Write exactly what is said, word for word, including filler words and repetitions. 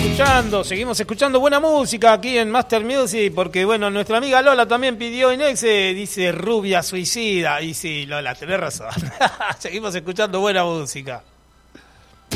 escuchando, seguimos escuchando buena música aquí en Master Music, porque bueno, nuestra amiga Lola también pidió Inexe, dice Rubia Suicida, y sí, Lola, tenés razón. Seguimos escuchando buena música.